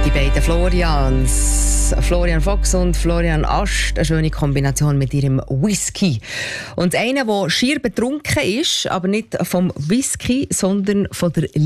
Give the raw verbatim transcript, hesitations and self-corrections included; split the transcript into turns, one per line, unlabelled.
Die beiden Florians, Florian Fox und Florian Ast, eine schöne Kombination mit ihrem Whisky. Und einer, der schier betrunken ist, aber nicht vom Whisky, sondern von der